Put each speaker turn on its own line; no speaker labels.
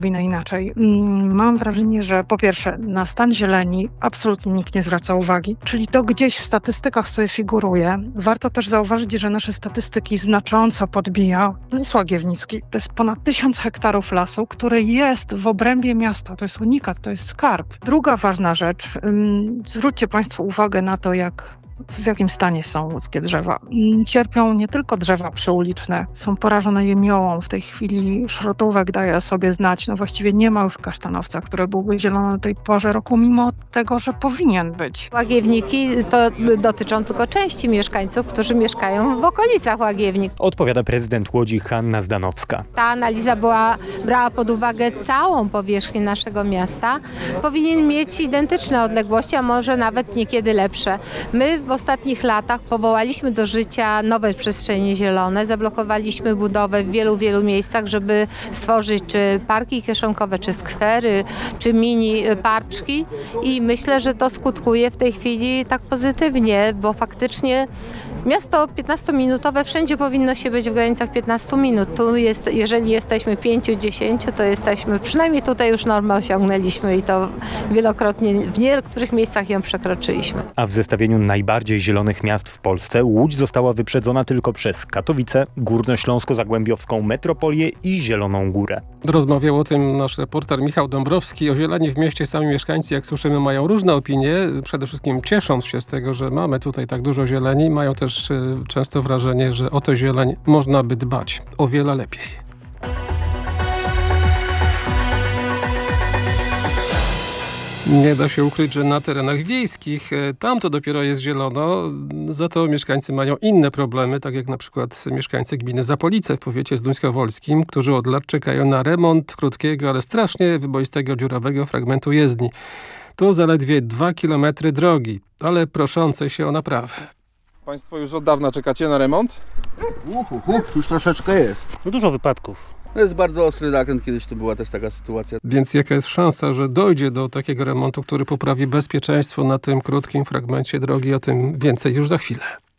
Inaczej. Mam wrażenie, że po pierwsze na stan zieleni absolutnie nikt nie zwraca uwagi, czyli to gdzieś w statystykach sobie figuruje. Warto też zauważyć, że nasze statystyki znacząco podbija Las Łagiewnicki. To jest ponad 1000 hektarów lasu, który jest w obrębie miasta. To jest unikat, to jest skarb. Druga ważna rzecz, zwróćcie Państwo uwagę na to, w jakim stanie są łódzkie drzewa. Cierpią nie tylko drzewa przyuliczne, są porażone jemiołą. W tej chwili szrotówek daje sobie znać. Właściwie nie ma już w Kasztanowcach, które byłyby zielone o tej porze roku, mimo tego, że powinien być.
Łagiewniki to dotyczą tylko części mieszkańców, którzy mieszkają w okolicach Łagiewnik.
Odpowiada prezydent Łodzi Hanna Zdanowska.
Ta analiza brała pod uwagę całą powierzchnię naszego miasta. Powinien mieć identyczne odległości, a może nawet niekiedy lepsze. My w ostatnich latach powołaliśmy do życia nowe przestrzenie zielone, zablokowaliśmy budowę w wielu miejscach, żeby stworzyć czy parki kieszonkowe, czy skwery, czy mini parczki i myślę, że to skutkuje w tej chwili tak pozytywnie, bo faktycznie miasto 15-minutowe wszędzie powinno się być w granicach 15 minut. Tu jeżeli jesteśmy 5-10, to jesteśmy, przynajmniej tutaj już normę osiągnęliśmy i to wielokrotnie w niektórych miejscach ją przekroczyliśmy.
A w zestawieniu najbardziej zielonych miast w Polsce Łódź została wyprzedzona tylko przez Katowice, Górnośląsko-Zagłębiowską metropolię i Zieloną Górę.
Rozmawiał o tym nasz reporter Michał Dąbrowski. O zieleni w mieście sami mieszkańcy, jak słyszymy, mają różne opinie. Przede wszystkim ciesząc się z tego, że mamy tutaj tak dużo zieleni, mają też często wrażenie, że o tę zieleń można by dbać o wiele lepiej. Nie da się ukryć, że na terenach wiejskich tam to dopiero jest zielono, za to mieszkańcy mają inne problemy, tak jak na przykład mieszkańcy gminy Zapolice w powiecie zduńskowolskim, którzy od lat czekają na remont krótkiego, ale strasznie wyboistego dziurawego fragmentu jezdni. To zaledwie 2 kilometry drogi, ale proszącej się o naprawę.
Państwo już od dawna czekacie na remont?
Już troszeczkę jest.
No dużo wypadków.
To jest bardzo ostry zakręt, kiedyś to była też taka sytuacja.
Więc jaka jest szansa, że dojdzie do takiego remontu, który poprawi bezpieczeństwo na tym krótkim fragmencie drogi? O tym więcej już za chwilę.